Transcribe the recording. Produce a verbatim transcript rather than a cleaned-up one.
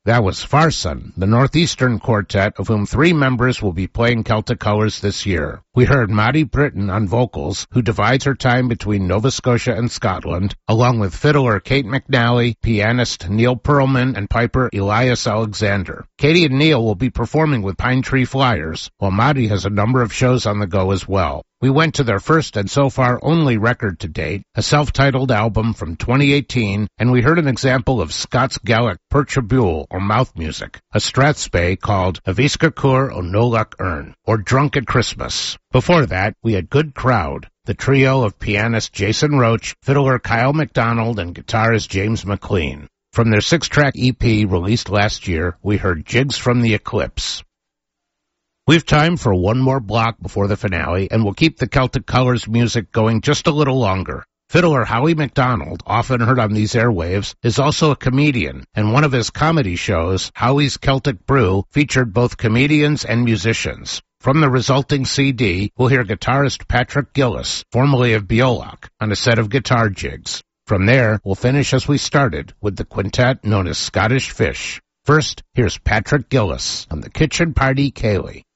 That was Farson, the Northeastern Quartet, of whom three members will be playing Celtic Colors this year. We heard Maddie Britton on vocals, who divides her time between Nova Scotia and Scotland, along with fiddler Kate McNally, pianist Neil Perlman, and piper Elias Alexander. Katie and Neil will be performing with Pine Tree Flyers, while Maddie has a number of shows on the go as well. We went to their first and so far only record to date, a self-titled album from twenty eighteen, and we heard an example of Scots Gaelic Pertrabule, or mouth music, a strathspey called Aviska Cur o Nolak Ern, or Drunk at Christmas. Before that, we had Good Crowd, the trio of pianist Jason Roach, fiddler Kyle McDonald, and guitarist James McLean. From their six-track E P released last year, we heard Jigs from the Eclipse. We've time for one more block before the finale, and we'll keep the Celtic Colors music going just a little longer. Fiddler Howie McDonald, often heard on these airwaves, is also a comedian, and one of his comedy shows, Howie's Celtic Brew, featured both comedians and musicians. From the resulting C D, we'll hear guitarist Patrick Gillis, formerly of Beoloch, on a set of guitar jigs. From there, we'll finish as we started, with the quintet known as Scottish Fish. First, here's Patrick Gillis on the Kitchen Party Ceilidh.